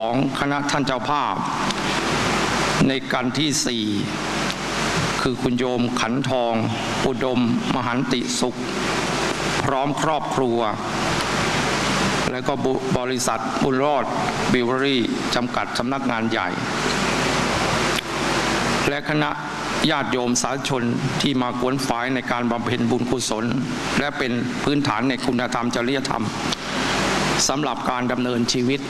ของคณะท่านเจ้าภาพในการที่4คือคุณโยมขันทองอุดมมหันติสุขพร้อมครอบครัวและก็บริษัทบุญรอดบิวเวอรี่จำกัดสำนักงานใหญ่และคณะญาติโยมสาธุชนที่มากวนฝายในการบำเพ็ญบุญกุศลและเป็นพื้นฐานในคุณธรรมจริยธรรมสำหรับการดำเนินชีวิต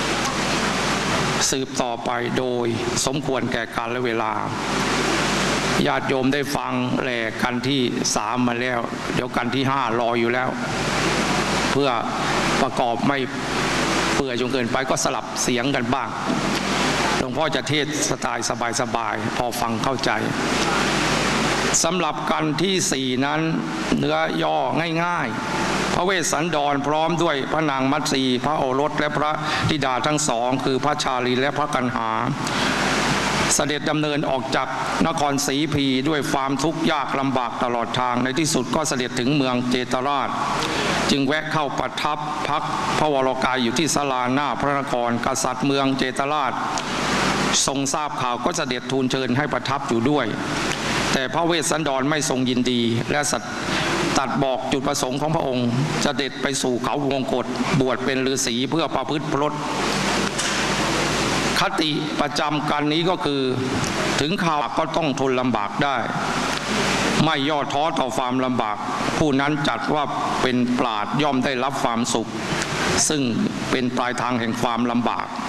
สืบต่อไปโดยสมควรแก่กาลและเวลาญาติโยมได้ฟังแหล่กันที่3มาแล้วเดี๋ยวกันที่5รออยู่แล้วเพื่อประกอบไม่เปื่อยจนเกินไปก็สลับเสียงกันบ้างหลวงพ่อจะเทศสไตล์สบายๆพอฟังเข้าใจสำหรับกันที่4นั้นเนื้อย่อง่ายๆพระเวสสันดรพร้อมด้วยพระนางมัตสีพระโอรสและพระธิดาทั้งสองคือพระชาลีและพระกันหาเสด็จดำเนินออกจากนครศรีพีด้วยความทุกข์ยากลำบากตลอดทางในที่สุดก็เสด็จถึงเมืองเจตราชจึงแวะเข้าประทับพักพระวรกายอยู่ที่ศาลาหน้าพระนครกษัตริย์เมืองเจตราชทรงทราบข่าวก็เสด็จทูลเชิญให้ประทับอยู่ด้วยแต่พระเวสสันดรไม่ทรงยินดีและตัดบอกจุดประสงค์ของพระองค์เสด็จไปสู่เขาวงกฏบวชเป็นฤาษีเพื่อประพฤติพรตคติประจำกันนี้ก็คือถึงข่าวก็ต้องทนลำบากได้ไม่ย่อท้อต่อความลำบากผู้นั้นจัดว่าเป็นปราชญ์ย่อมได้รับความสุขซึ่งเป็นปลายทางแห่งความลำบาก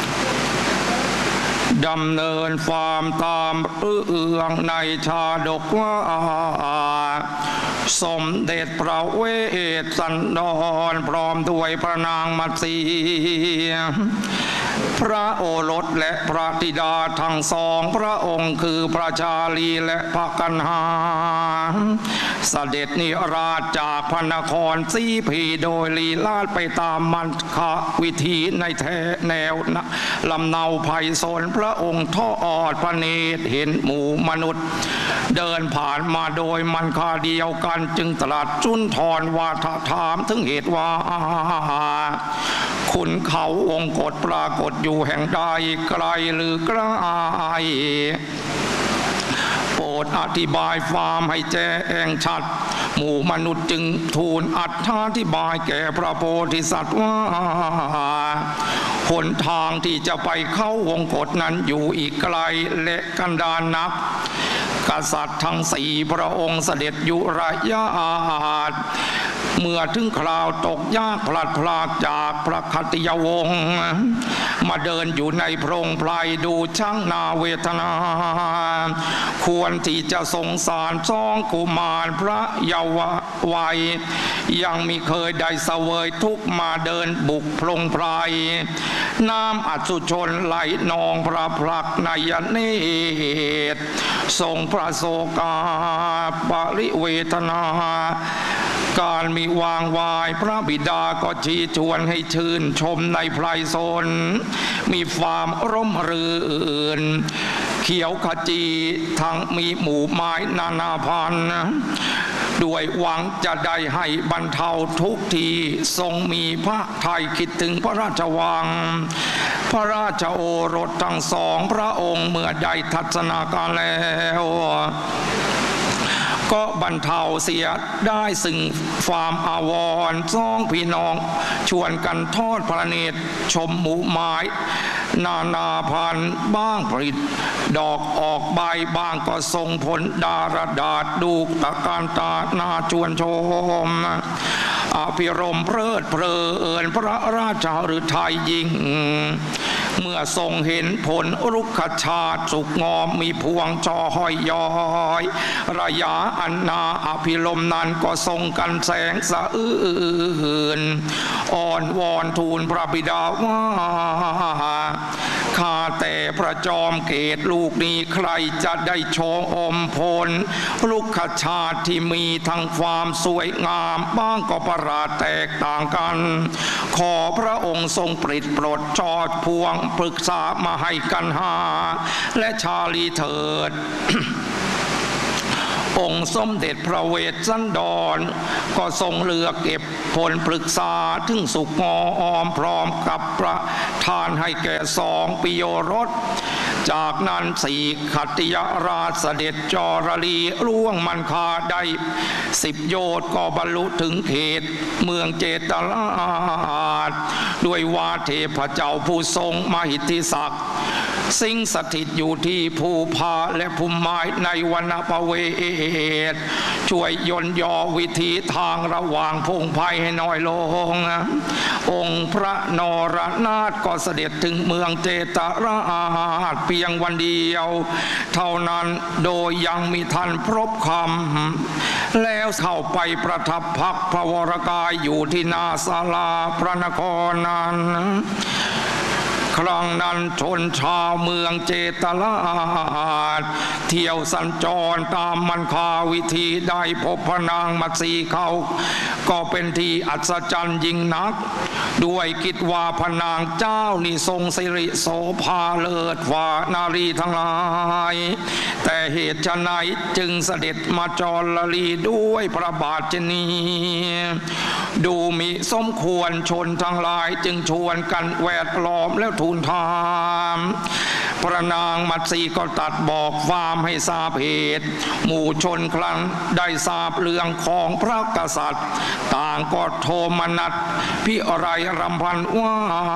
ดำเนินความตามเรื่องในชาดกว่าสมเด็จพระเวสสันดรพร้อมด้วยพระนางมัตสีพระโอรสและพระธิดาทั้งสองพระองค์คือพระชาลีและพระกันหาเสด็จนิราชจากพระนครศรีพีโดยลีลาศไปตามมัรควิธีในแนวลำเนาไพศาลพระองค์ทอดพระเนตรเห็นหมู่มนุษย์เดินผ่านมาโดยมันคาเดียวกันจึงตรัสจุนทรวาทถามถึงเหตุว่าขุนเขาวงกฏปรากฏอยู่แห่งใดไกลหรือใกล้โปรดอธิบายความให้แจ้งชัดหมู่มนุษย์จึงทูลอธิบายแก่พระโพธิสัตว์ว่าหนทางที่จะไปเข้าวงกฏนั้นอยู่อีกไกลและกันดารนักกษัตริย์ทั้ง4พระองค์เสด็จอยู่ระยะเมื่อถึงคราวตกยากพลัดพรากจากพระคติยวงศ์มาเดินอยู่ในโพรงไพรดูช่างนาเวทนาควรที่จะสงสารสองกุมารพระเยาว์วัยยังมิเคยได้เสวยทุกมาเดินบุกโพรงไพรน้ำอสุชนไหลนองพระพลักในเนตรทรงพระโศกาปริเวทนาการมีวางวายพระบิดาก็ชี้ชวนให้ชื่นชมในไพรสนมีความร่มรื่นเขียวขจีทั้งมีหมู่ไม้นานาพันธุ์ด้วยหวังจะได้ให้บรรเทาทุกข์ที่ทรงมีพระทัยคิดถึงพระราชวังพระราชโอรสทั้งสองพระองค์เมื่อได้ทัศนาการแล้วก็บรรเทาเสียได้ซึ่งความอาวรณ์สองพี่น้องชวนกันทอดพระเนตรชมหมู่ไม้นานาพันธุ์บ้างผลิดอกออกใบบ้างก็ทรงผลดารดาษดูตะการตานาชวนชมอภิรมเพลิดเพลินพระราชฤทัยยิ่งเมื่อทรงเห็นผลรุกขชาติสุกงอมมีพวงจอห้อยย้อยระยะอันนาอภิรมนั้นก็ทรงกันแสงสะอื้นอ่อนวอนทูลพระบิดาว่าข้าแต่พระจอมเกศลูกนี้ใครจะได้ชมอมพลรุกขชาติที่มีทั้งความสวยงามบ้างก็ประหลาดแตกต่างกันขอพระองค์ทรงโปรดจอดพวงปรึกษามาให้กันหาและชาลีเถิด องค์สมเด็จพระเวสสันดรก็ทรงเลือกเก็บผลปรึกษาถึงสุกงอมพร้อมกับพระทานให้แก่2 ปิโยรสจากนั้น4 ขัตติยราชเสด็จจรลีล่วงมันคาได้10 โยชน์ก็บรรลุถึงเขตเมืองเจตราชด้วยว่าเทพเจ้าผู้ทรงมหิทธิศักดิ์สิงสถิตอยู่ที่ภูผาและพุ่มไม้ในวรรณประเวศช่วยย่นย่อวิถีทางระหว่างพงไพให้น้อยลงองค์พระนรนาถก็เสด็จถึงเมืองเจตราชเพียงวันเดียวเท่านั้นโดยยังมีทันพรบคำแล้วเข้าไปประทับพักพระวรกายอยู่ที่หน้าศาลาพระนครนั้นครั้งนั้นชนชาวเมืองเจตราชเที่ยวสัญจรตามมันคาวิธีได้พบพระนางมัตสีเขาก็เป็นที่อัศจรรย์ยิ่งนักด้วยคิดว่าพระนางเจ้านี่ทรงสิริโสภาเลิศกว่านารีทั้งหลายแต่เหตุไฉนจึงเสด็จมาจรลีด้วยพระบาทเช่นนี้ดูมิสมควรชนทั้งหลายจึงชวนกันแวดล้อมแล้วทูลถามพระนางมัตสีก็ตัดบอกความให้ทราบเหตุหมู่ชนครั้งได้ทราบเรื่องของพระกษัตริย์ต่างก็โทมนัสพิไรรำพันว่า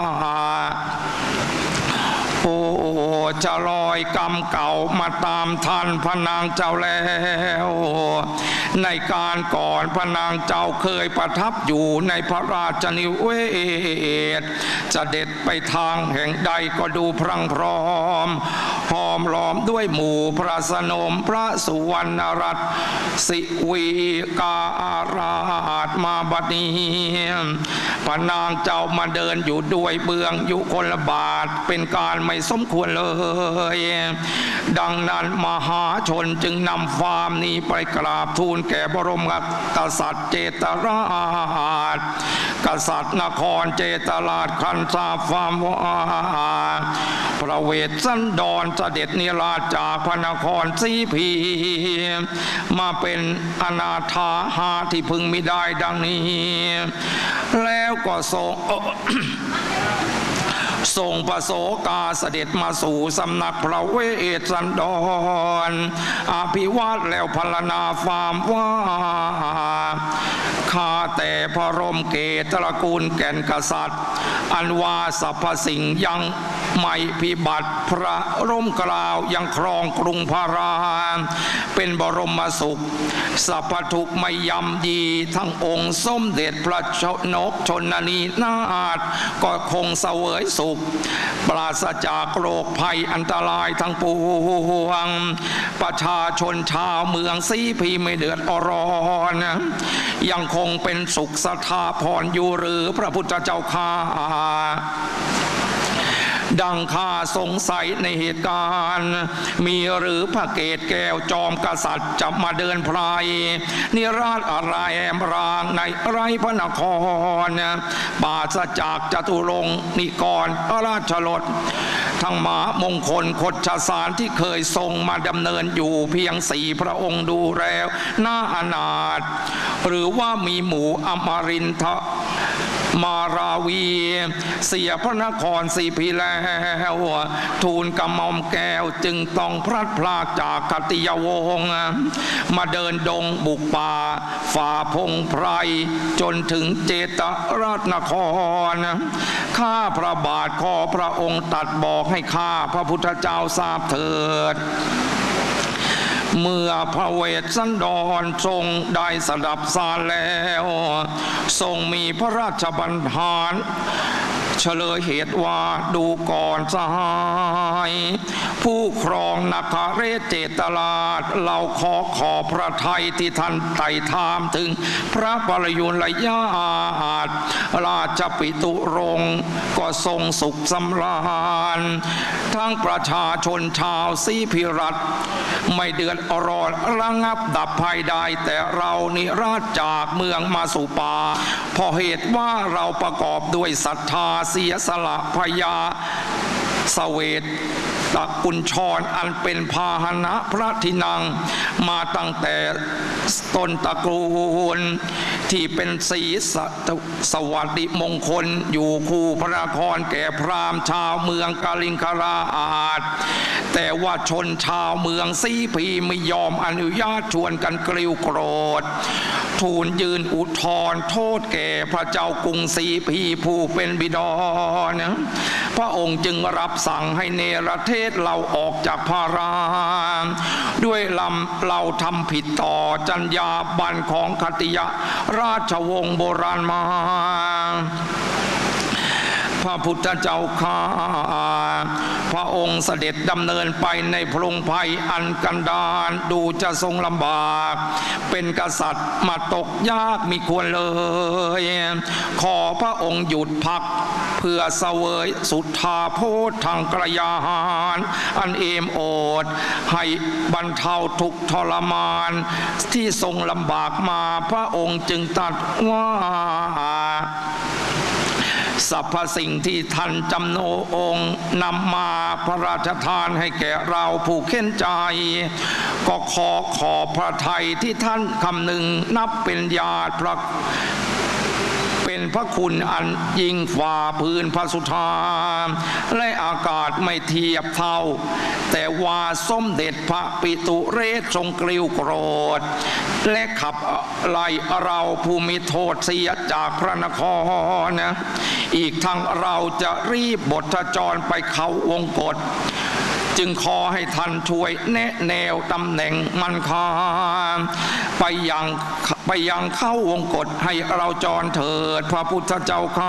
โอ้จะลอยกรรมเก่ามาตามทันพระนางเจ้าแล้วในการก่อนพระนางเจ้าเคยประทับอยู่ในพระราชนิเวศจะเด็ดไปทางแห่งใดก็ดูพรั่งพร้อมหอมล้อมด้วยหมู่พระสนมพระสุวรรณรัตน์สิวีการาชมาบัดนี้พระนางเจ้ามาเดินอยู่ด้วยเบื้องอยู่คนละบาทเป็นการไม่สมควรเลยดังนั้นมหาชนจึงนำความนี้ไปกราบทูลแก่บรมกษัตริย์เจตราชกษัตริย์นครเจตราชครั้นทราบความว่าพระเวสสันดรเสด็จนิราชจากพระนครสีพีมาเป็นอนาถาหาที่พึงมิได้ดังนี้แล้วก็ทรงส่งประโสกาเสด็จมาสู่สำนักพระเวสสันดรอภิวาทแล้วพรรณนาความว่าข้าแต่พระรมเกศตระกูลแก่นกษัตริย์อันว่าสรรพสิ่งยังไม่พิบัติพระร่มกล่าวยังครองกรุงพาราเป็นบรมสุขสัพพทุกไม่ยำดีทั้งองค์สมเด็จพระชนกชนนีนาถก็คงเสวยสุขปราศจากโรคภัยอันตรายทั้งปวงประชาชนชาวเมืองสีพีไม่เดือดร้อนยังคงเป็นสุขสถาพรอยู่หรือพระพุทธเจ้าข้าดังข้าสงสัยในเหตุการณ์มีหรือพระเกศแก้วจอมกษัตริย์จะมาเดินพรายนิราชอะไรแอมรางในไรพระนครปราศจากจตุรงค์นิกรราชรถทั้งมามงคลคดชสารที่เคยทรงมาดำเนินอยู่เพียง4 พระองค์ดูแล้วน่าอนาถหรือว่ามีหมู่อมรินทมาราวีเสียพระนครสีพีแล้วทูลกระหม่อมแก้วจึงต้องพลัดพรากจากกติยวงศ์มาเดินดงบุกป่าฝ่าพงไพรจนถึงเจตราชนครข้าพระบาทขอพระองค์ตัดบอกให้ข้าพระพุทธเจ้าทราบเถิดเมื่อพระเวสสันดรทรงได้สดับสารแล้วทรงมีพระราชบัญชาเฉลยเหตุว่าดูก่อนสหายผู้ครองนครเรศเจตราชเราขอพระทัยที่ท่านไต่ถามถึงพระปรยุรญาตราชปิตุรงค์ก็ทรงสุขสำราญทั้งประชาชนชาวสีพิรัตน์ไม่เดือดร้อนระงับดับภัยใดแต่เรานิราชจากเมืองมาสู่ป่าเพราะเหตุว่าเราประกอบด้วยศรัทธาเสียสละพยาเสวตตะกุญชรอันเป็นพาหนะพระที่นั่งมาตั้งแต่ต้นตระกูลที่เป็นสีสวัสดิมงคลอยู่คู่พระนครแก่พราหมณ์ชาวเมืองกาลิงคราชแต่ว่าชนชาวเมืองสีพีไม่ยอมอนุญาตชวนกันกริ้วโกรธทูลยืนอุทธรณ์โทษแก่พระเจ้ากรุงสีพีผู้เป็นบิดาพระองค์จึงรับสั่งให้เนรเทศเราออกจากพารามด้วยเราทำผิดต่อจรรยาบรรณของคติยราชวงศ์โบราณมาพระพุทธเจ้าข้าพระองค์เสด็จดำเนินไปในพงไพรอันกันดารดูจะทรงลำบากเป็นกษัตริย์มาตกยากมิควรเลยขอพระองค์หยุดพักเพื่อเสวยสุทธาโพธทางกระยาหารอันเอมโอดให้บรรเทาทุกข์ทรมานที่ทรงลำบากมาพระองค์จึงตรัสว่าสรรพสิ่งที่ท่านจำโนองค์นำมาพระราชทานให้แก่เราผู้เข็นใจก็ขอพระทัยที่ท่านคำหนึ่งนับเป็นญาติเป็นพระคุณอันยิ่งฝ่าพื้นพระสุธาและอากาศไม่เทียบเท่าแต่ว่าสมเด็จพระปิตุเรศทรงกริ้วโกรธและขับไล่เราผู้มีโทษเสียจากพระนครนะอีกทั้งเราจะรีบบทจรไปเขาวงกฏจึงขอให้ท่านช่วยแนะแนวตำแหน่งมันคาไปยังเข้าวงกฏให้เราจรเถิดพระพุทธเจ้าข้า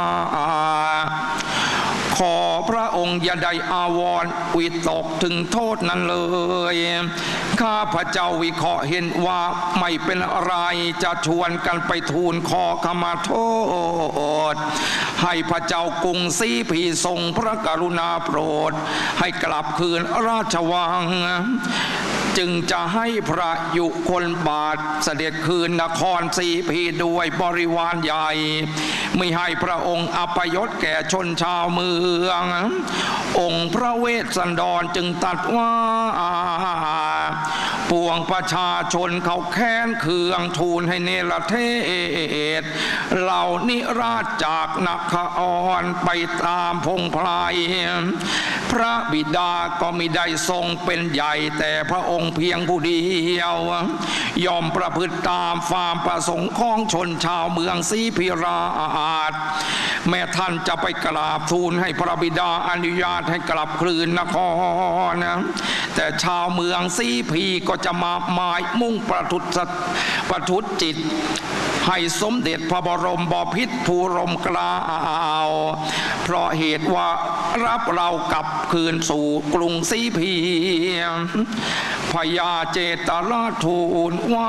ขอพระองค์อย่าได้อาวรณ์วิตกถึงโทษนั้นเลยข้าพระเจ้าวิเคราะห์เห็นว่าไม่เป็นอะไรจะชวนกันไปทูลขอขมาโทษให้พระเจ้ากรุงศรีพีทรงพระกรุณาโปรดให้กลับคืนราชวังจึงจะให้พระยุคลบาทเสด็จคืนนครศรีพีด้วยบริวารใหญ่ไม่ให้พระองค์อัปยศแก่ชนชาวเมืององค์พระเวสสันดรจึงตรัสว่าปวงประชาชนเขาแค้นเคืองทูลให้เนรเทศเหล่านิราชจากนครไปตามพงไพรพระบิดาก็มิได้ทรงเป็นใหญ่แต่พระองค์เพียงผู้เดียวยอมประพฤติตามความประสงค์ของชนชาวเมืองศรีพิราชแม้ท่านจะไปกราบทูลให้พระบิดาอนุญาตให้กลับคืนนครนะแต่ชาวเมืองศรีพีก็จะมาหมายมุ่งประทุษจิตให้สมเด็จพระบรมบพิตรภูรมเกล้าเพราะเหตุว่ารับเรากลับคืนสู่กรุงศรีพีพญาเจตราชทูลว่า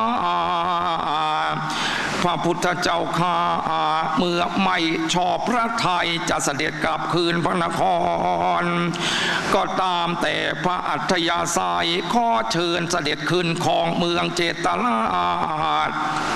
พระพุทธเจ้าข้าเมื่อไม่ชอบพระทัยจะเสด็จกลับคืนพระนครก็ตามแต่พระอัธยาศัยขอเชิญเสด็จคืนของเมืองเจตราช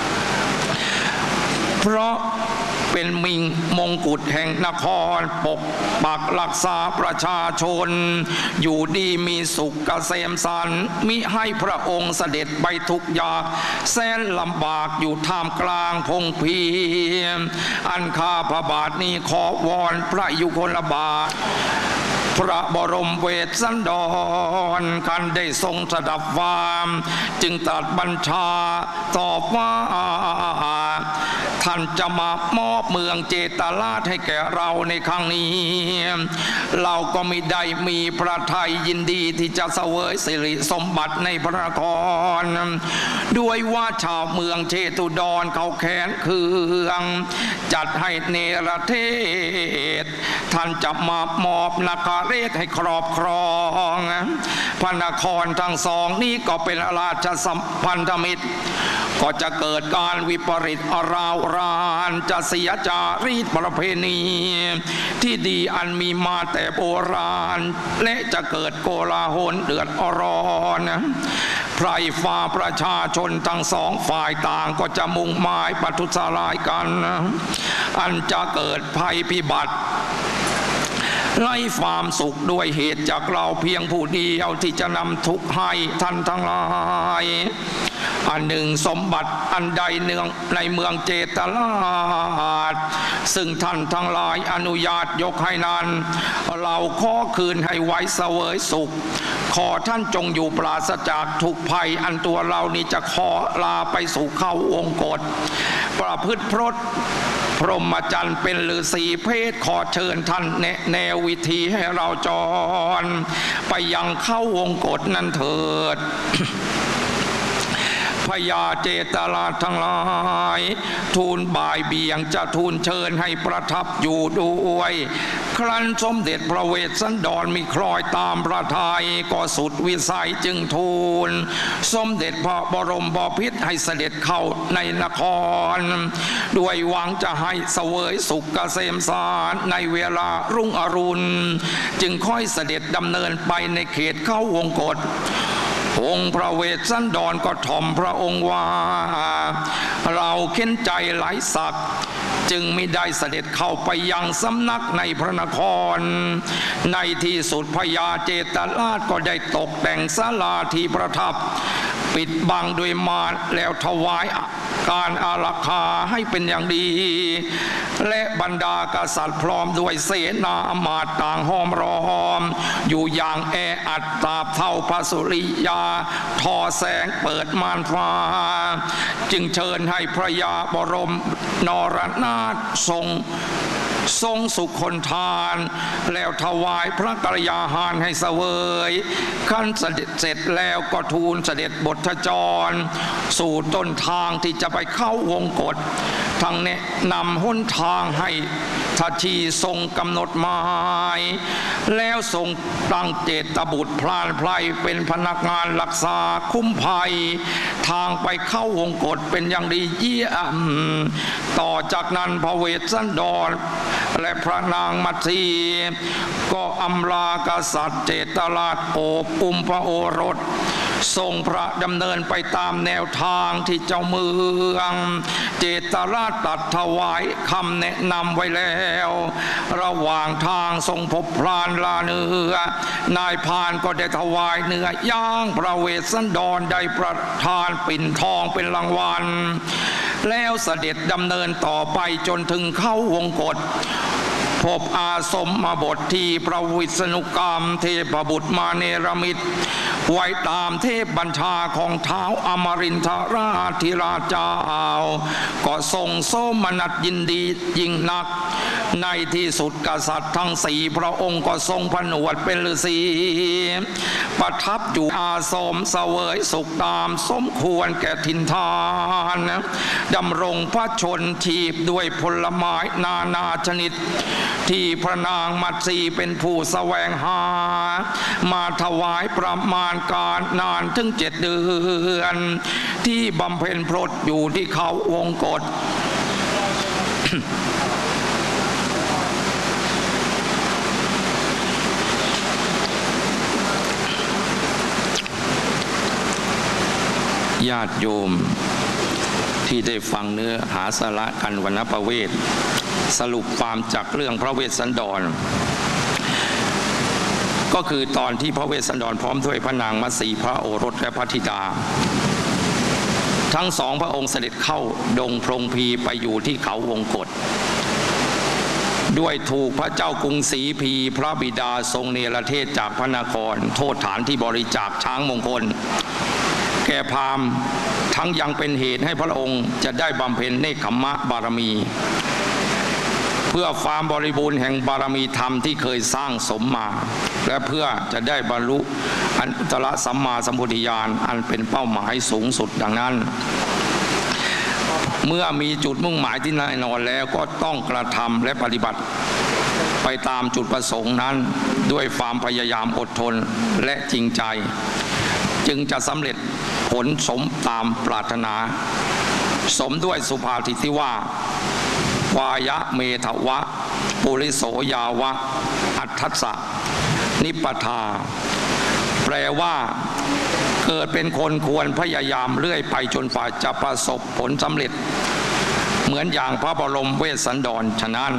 เพราะเป็นมิงมงกุฎแห่งนครปกปักรักษาประชาชนอยู่ดีมีสุขเกษมสันต์มิให้พระองค์เสด็จไปทุกยากแสนลำบากอยู่ท่ามกลางพงพีอันข้าพระบาทนี้ขอวอนพระยุคลบาทพระบรมเวสสันดรคันได้ทรงสดับความจึงตรัสบัญชาตอบว่าท่านจะมามอบเมืองเจตราชให้แก่เราในครั้งนี้เราก็มิได้มีพระทัยยินดีที่จะเสวยสิริสมบัติในพระนครด้วยว่าชาวเมืองเชตุดรเขาแค้นเคืองจัดให้เนรเทศท่านจะมามอบนครเรศให้ครอบครองพระนครทั้งสองนี้ก็เป็นราชสัมพันธมิตรก็จะเกิดการวิปริตราวรานจะเสียจารีตประเพณีที่ดีอันมีมาแต่โบราณและจะเกิดโกลาหลเดือดร้อนไพร่ฟ้าประชาชนทั้งสองฝ่ายต่างก็จะมุ่งหมายประทุษร้ายกันอันจะเกิดภัยพิบัติไร้ความสุขด้วยเหตุจากเราเพียงผู้เดียวที่จะนำทุกข์ให้ท่านทั้งหลายอันหนึ่งสมบัติอันใดเนืองในเมืองเจตราชซึ่งท่านทั้งหลายอนุญาตยกให้นั้นเราขอคืนให้ไว้เสวยสุขขอท่านจงอยู่ปราศจากทุกภัยอันตัวเรานี้จะขอลาไปสู่เข้าวงกฏประพฤติพรตพรหมจรรย์เป็นฤาษีเพศขอเชิญท่านแนววิธีให้เราจรไปยังเข้าวงกฏนั้นเถิด พญาเจตราชทั้งหลายทูลบ่ายเบี่ยงจะทูลเชิญให้ประทับอยู่ด้วยครั้นสมเด็จพระเวสสันดรมีคล้อยตามพระทัยก็สุดวิสัยจึงทูลสมเด็จพระบรมบพิตรให้เสด็จเข้าในนครด้วยหวังจะให้เสวยสุขเกษมสารในเวลารุ่งอรุณจึงค่อยเสด็จดำเนินไปในเขตเข้าวงกฏองค์พระเวสสันดรก็ถ่อมพระองค์ว่าเราเข็นใจหลายศักดิ์จึงไม่ได้เสด็จเข้าไปยังสำนักในพระนครในที่สุดพญาเจตราชก็ได้ตกแต่งศาลาที่ประทับปิดบังด้วยม่านแล้วถวายการอารักขาให้เป็นอย่างดีและบรรดากษัตริย์พร้อมด้วยเสนาอมาตย์ต่างห้อมล้อมอยู่อย่างแออัดตราบเท่าพระสุริยาทอแสงเปิดม่านฟ้าจึงเชิญให้พระยาบรมนรนาถทรงสุขคนทานแล้วถวายพระกรยาหารให้เสวยขั้นเสด็จเสร็จแล้วก็ทูลเสด็จบทจรสู่ต้นทางที่จะไปเข้าวงกฏทั้งแนะนำหนทางให้ทัชชีทรงกำหนดหมายแล้วทรงตั้งเจตบุตรพลานไพรเป็นพนักงานรักษาคุ้มภัยทางไปเข้าวงกฏเป็นอย่างดีเยี่ยมต่อจากนั้นพระเวสสันดรและพระนางมัตสีก็อำลากษัตริย์เจตราชโอบอุ้มพระโอรสทรงพระดำเนินไปตามแนวทางที่เจ้าเมืองเจตราชตรัสถวายคำแนะนำไว้แล้วระหว่างทางทรงพบพรานลาเนื้อนายพรานก็ได้ถวายเนื้อย่างพระเวสสันดรได้ประทานปิ่นทองเป็นรางวัลแล้วเสด็จดำเนินต่อไปจนถึงเข้าวงกฏพบอาสมมาบทที่พระวิษณุกรรมเทพบุตรมาเนรมิตไว้ตามเทพบัญชาของท้าวอมรินทราธิราชเจ้าก็ทรงโสมนัสยินดียิ่งนักในที่สุดกษัตริย์ทั้งสี่พระองค์ก็ทรงผนวดเป็นฤาษีประทับอยู่อาสมเสวยสุขตามสมควรแก่ทินทานดำรงพระชนชีพด้วยผลไม้นานาชนิดที่พระนางมัตสีเป็นผู้แสวงหามาถวายประมาณการนานถึง7 เดือนที่บำเพ็ญพรตอยู่ที่เขาวงกฏ ญาติโยมที่ได้ฟังเนื้อหาสาระกันวรรณประเวทสรุปความจากเรื่องพระเวสสันดรก็คือตอนที่พระเวสสันดรพร้อมด้วยพระนางมัตสีพระโอรสและพระธิดาทั้งสองพระองค์เสด็จเข้าดงพรงพีไปอยู่ที่เขาวงกฏด้วยถูกพระเจ้ากรุงศรีพีพระบิดาทรงเนรเทศจากพระนครโทษฐานที่บริจาคช้างมงคลแก่พราหมณ์ทั้งยังเป็นเหตุให้พระองค์จะได้บำเพ็ญเนกขัมมะบารมีเพื่อความบริบูรณ์แห่งบารมีธรรมที่เคยสร้างสมมาและเพื่อจะได้บรรลุอนุตตรสัมมาสัมโพธิญาณอันเป็นเป้าหมายสูงสุดดังนั้นเมื่อมีจุดมุ่งหมายที่แน่นอนแล้วก็ต้องกระทำและปฏิบัติไปตามจุดประสงค์นั้นด้วยความพยายามอดทนและจริงใจจึงจะสำเร็จผลสมตามปรารถนาสมด้วยสุภาษิตที่ว่าวายะเมทวะปุริโสยาวะอัตถัสสะนิปปทาแปลว่าเกิดเป็นคนควรพยายามเรื่อยไปจนฝ่าจะประสบผลสำเร็จเหมือนอย่างพระบรมเวสสันดรฉะนั้น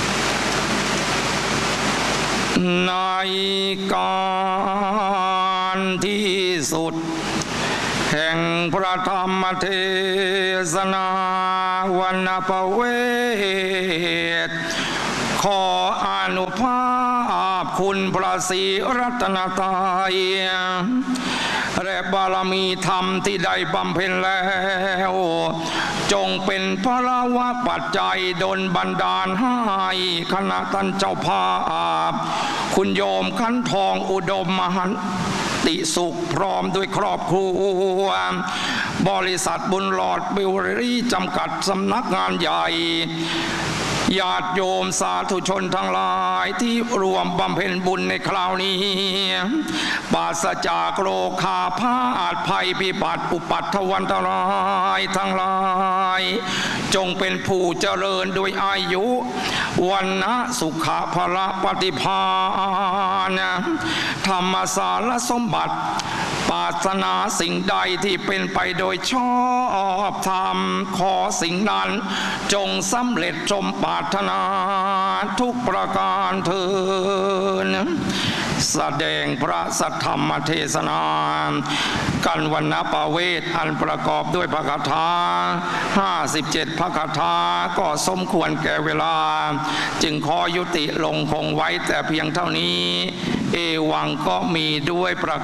ในการนที่สุดแห่งพระธรรมเทศนาวันประเวทขออนุภาพคุณพระศรีรัตนตรัยและบารมีธรรมที่ได้บำเพ็ญแล้วจงเป็นพระวะปัจจัยดลบันดาลให้คณะท่านเจ้าภาพคุณโยมขันทองอุดมมหันติสุขพร้อมด้วยครอบครัวบริษัทบุญหลอดบิวเรอรี่จำกัดสำนักงานใหญ่ญาติโยมสาธุชนทั้งหลายที่รวมบำเพ็ญบุญในคราวนี้ปราศจากโรคาพาธภัยพิบัติอุปัตถวันตรายทั้งหลายจงเป็นผู้เจริญโดยอายุวันนะสุขะพละปฏิภาณธรรมสารสมบัติปรารถนาสิ่งใดที่เป็นไปโดยชอบธรรมขอสิ่งนั้นจงสำเร็จสมปรารถนาทุกประการเถิดแสดงพระสัทธรรมเทศนากันวันณประเวทอันประกอบด้วยพระคาถา57พระคาถาก็สมควรแก่เวลาจึงขอยุติลงคงไว้แต่เพียงเท่านี้เอวังก็มีด้วยประ